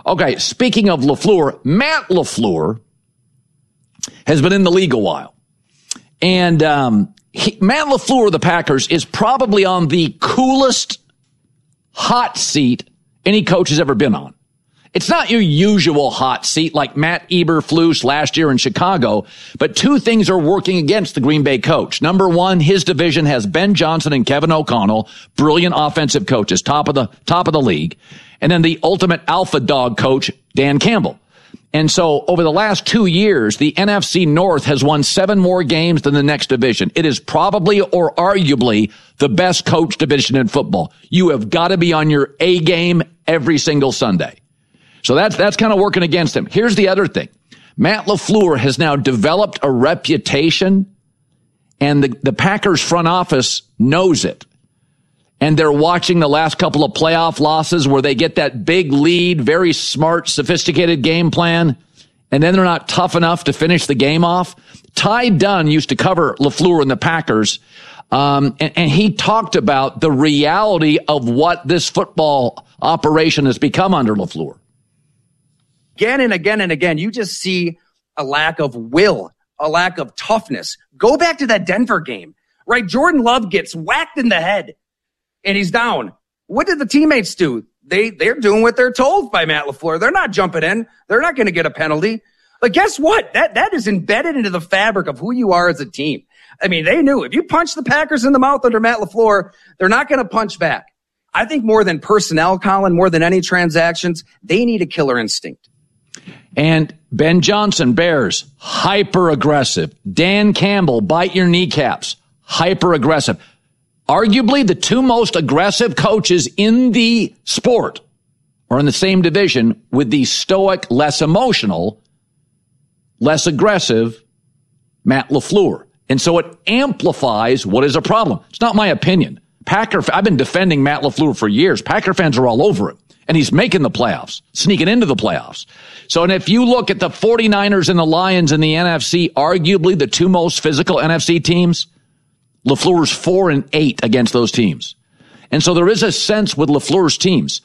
Okay, speaking of LaFleur, Matt LaFleur has been in the league a while. And Matt LaFleur of the Packers is probably on the coolest hot seat any coach has ever been on. It's not your usual hot seat like Matt Eberflus last year in Chicago, but two things are working against the Green Bay coach. Number one, his division has Ben Johnson and Kevin O'Connell, brilliant offensive coaches, top of the league. And then the ultimate alpha dog coach, Dan Campbell. And so over the last 2 years, the NFC North has won 7 more games than the next division. It is probably or arguably the best coach division in football. You have got to be on your A game every single Sunday. So that's kind of working against him. Here's the other thing. Matt LaFleur has now developed a reputation, and the Packers front office knows it. And they're watching the last couple of playoff losses where they get that big lead, very smart, sophisticated game plan, and then they're not tough enough to finish the game off. Ty Dunn used to cover LaFleur and the Packers, and he talked about the reality of what this football operation has become under LaFleur. Again and again and again, you just see a lack of will, a lack of toughness. Go back to that Denver game, right? Jordan Love gets whacked in the head and he's down. What did the teammates do? They're doing what they're told by Matt LaFleur. They're not jumping in. They're not going to get a penalty. But guess what? That is embedded into the fabric of who you are as a team. I mean, they knew if you punch the Packers in the mouth under Matt LaFleur, they're not going to punch back. I think more than personnel, Colin, more than any transactions, they need a killer instinct. And Ben Johnson, Bears, hyper aggressive. Dan Campbell, bite your kneecaps, hyper aggressive. Arguably the two most aggressive coaches in the sport are in the same division with the stoic, less emotional, less aggressive Matt LaFleur. And so it amplifies what is a problem. It's not my opinion. I've been defending Matt LaFleur for years. Packer fans are all over him. And he's making the playoffs, sneaking into the playoffs. So, and if you look at the 49ers and the Lions in the NFC, arguably the two most physical NFC teams, LaFleur's 4-8 against those teams. And so there is a sense with LaFleur's teams.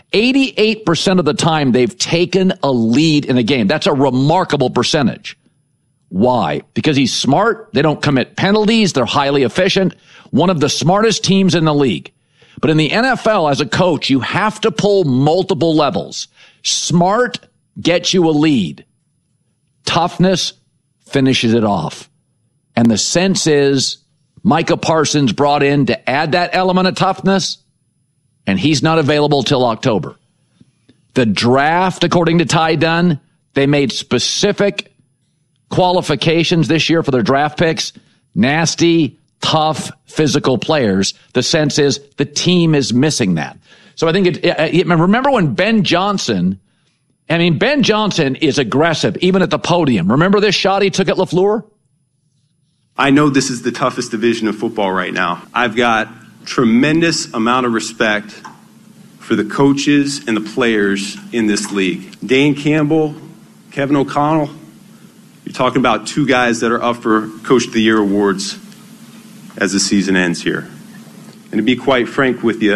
88% of the time they've taken a lead in a game. That's a remarkable percentage. Why? Because he's smart. They don't commit penalties. They're highly efficient. One of the smartest teams in the league. But in the NFL, as a coach, you have to pull multiple levels. Smart gets you a lead. Toughness finishes it off. And the sense is Micah Parsons brought in to add that element of toughness, and he's not available till October. The draft, according to Ty Dunn, they made specific qualifications this year for their draft picks. Nasty, tough, physical players. The sense is the team is missing that. So I think remember when Ben Johnson is aggressive, even at the podium. Remember this shot he took at LaFleur? I know this is the toughest division of football right now. I've got tremendous amount of respect for the coaches and the players in this league. Dan Campbell, Kevin O'Connell, you're talking about two guys that are up for Coach of the Year awards as the season ends here. And to be quite frank with you,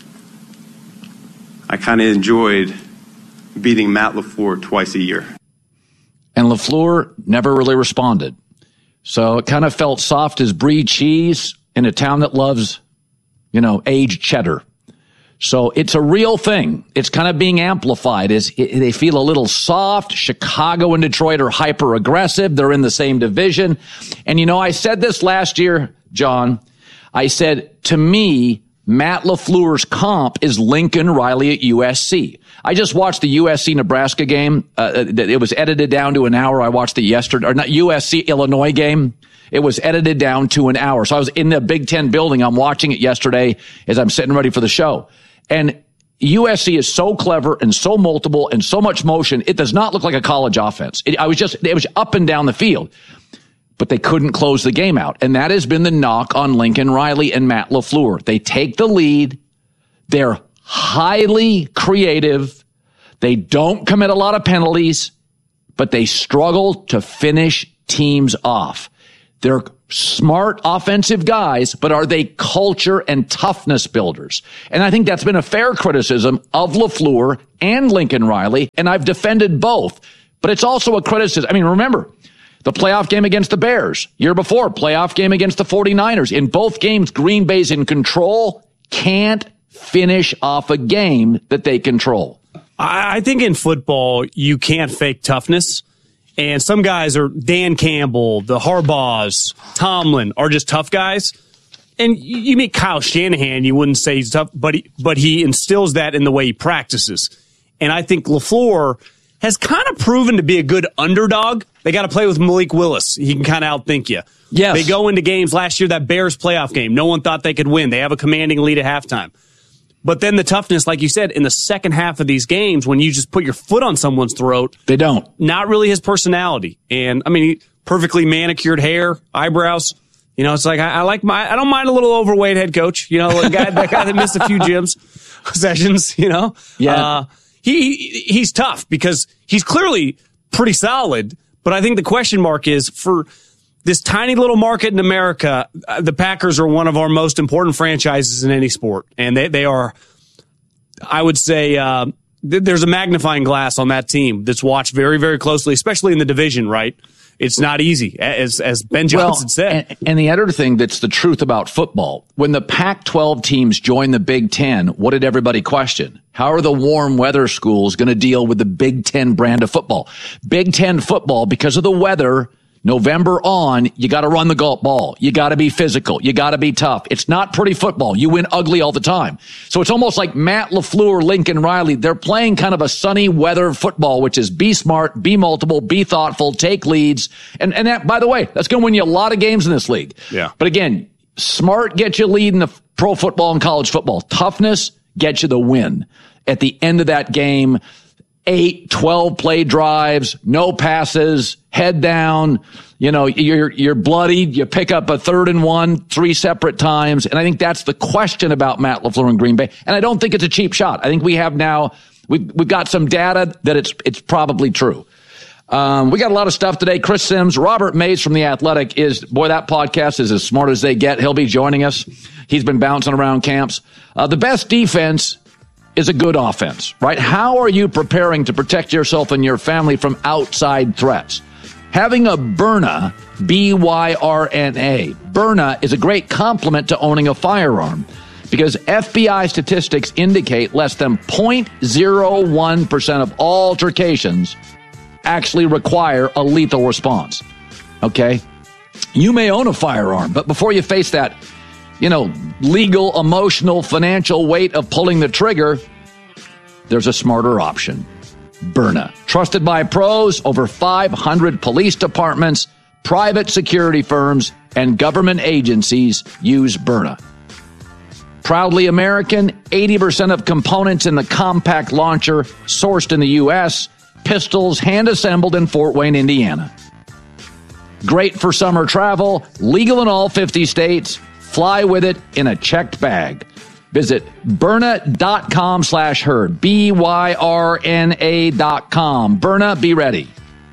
I kind of enjoyed beating Matt LaFleur twice a year. And LaFleur never really responded. So it kind of felt soft as brie cheese in a town that loves, aged cheddar. So it's a real thing. It's kind of being amplified. They feel a little soft. Chicago and Detroit are hyper aggressive. They're in the same division. And I said this last year, John. I said, to me, Matt LaFleur's comp is Lincoln Riley at USC. I just watched the USC-Nebraska game. It was edited down to an hour. I watched the USC-Illinois game. It was edited down to an hour. So I was in the Big Ten building. I'm watching it yesterday as I'm sitting ready for the show. And USC is so clever and so multiple and so much motion. It does not look like a college offense. It was up and down the field. But they couldn't close the game out. And that has been the knock on Lincoln Riley and Matt LaFleur. They take the lead. They're highly creative. They don't commit a lot of penalties, but they struggle to finish teams off. They're smart offensive guys, but are they culture and toughness builders? And I think that's been a fair criticism of LaFleur and Lincoln Riley, and I've defended both. But it's also a criticism. I mean, remember, the playoff game against the Bears, year before, playoff game against the 49ers. In both games, Green Bay's in control, can't finish off a game that they control. I think in football, you can't fake toughness. And some guys are Dan Campbell, the Harbaughs, Tomlin are just tough guys. And you meet Kyle Shanahan, you wouldn't say he's tough, but he instills that in the way he practices. And I think LaFleur has kind of proven to be a good underdog. They got to play with Malik Willis. He can kind of outthink you. Yes. They go into games last year, that Bears playoff game. No one thought they could win. They have a commanding lead at halftime. But then the toughness, like you said, in the second half of these games, when you just put your foot on someone's throat. They don't. Not really his personality. And, I mean, perfectly manicured hair, eyebrows. You know, it's like, I don't mind a little overweight head coach. You know, that guy that missed a few sessions, you know. Yeah. He's tough because he's clearly pretty solid. But I think the question mark is for this tiny little market in America, the Packers are one of our most important franchises in any sport. And they are, I would say, there's a magnifying glass on that team that's watched very, very closely, especially in the division, right? It's not easy, as Ben Johnson said. And the other thing that's the truth about football, when the Pac-12 teams joined the Big Ten, what did everybody question? How are the warm weather schools going to deal with the Big Ten brand of football? Big Ten football, because of the weather, November on, you got to run the ball. You got to be physical. You got to be tough. It's not pretty football. You win ugly all the time. So it's almost like Matt LaFleur, Lincoln Riley, they're playing kind of a sunny weather football, which is be smart, be multiple, be thoughtful, take leads. And that, by the way, that's going to win you a lot of games in this league. Yeah. But again, smart gets you lead in the pro football and college football. Toughness gets you the win. At the end of that game, 8, 12 play drives, no passes, head down, you know, you're bloodied, you pick up a 3rd and 1, 3 separate times. And I think that's the question about Matt LaFleur in Green Bay. And I don't think it's a cheap shot. I think we have now, we've got some data that it's probably true. We got a lot of stuff today. Chris Sims, Robert Mays from The Athletic that podcast is as smart as they get. He'll be joining us. He's been bouncing around camps. The best defense is a good offense, right? How are you preparing to protect yourself and your family from outside threats? Having a Byrna, B-Y-R-N-A, Byrna is a great complement to owning a firearm because FBI statistics indicate less than 0.01% of all altercations actually require a lethal response, okay? You may own a firearm, but before you face that, legal, emotional, financial weight of pulling the trigger, there's a smarter option. Byrna. Trusted by pros, over 500 police departments, private security firms, and government agencies use Byrna. Proudly American, 80% of components in the compact launcher sourced in the U.S., pistols hand-assembled in Fort Wayne, Indiana. Great for summer travel, legal in all 50 states. Fly with it in a checked bag. Visit Byrna.com/herd. BYRNA.com. Byrna, be ready.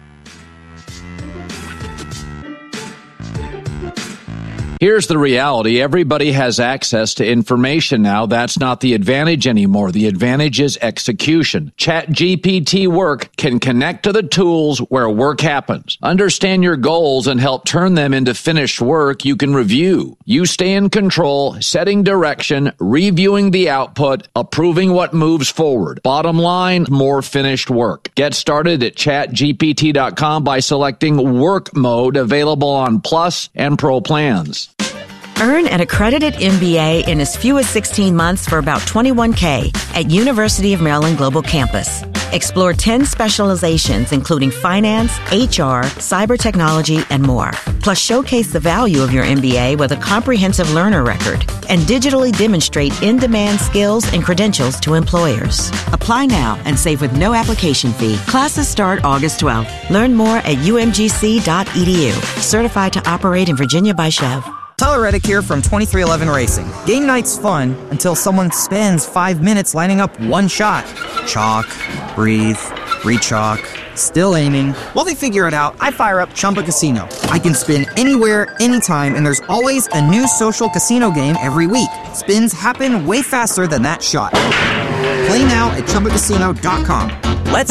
Here's the reality. Everybody has access to information now. That's not the advantage anymore. The advantage is execution. ChatGPT Work can connect to the tools where work happens. Understand your goals and help turn them into finished work you can review. You stay in control, setting direction, reviewing the output, approving what moves forward. Bottom line, more finished work. Get started at ChatGPT.com by selecting Work Mode, available on Plus and Pro plans. Earn an accredited MBA in as few as 16 months for about $21K at University of Maryland Global Campus. Explore 10 specializations, including finance, HR, cyber technology, and more. Plus, showcase the value of your MBA with a comprehensive learner record and digitally demonstrate in-demand skills and credentials to employers. Apply now and save with no application fee. Classes start August 12th. Learn more at umgc.edu. Certified to operate in Virginia by Chev. Tyler Reddick here from 2311 Racing. Game night's fun until someone spends 5 minutes lining up one shot. Chalk, breathe, re-chalk, Still aiming. While they figure it out, I fire up Chumba Casino. I can spin anywhere, anytime, and there's always a new social casino game every week. Spins happen way faster than that shot. Play now at ChumbaCasino.com.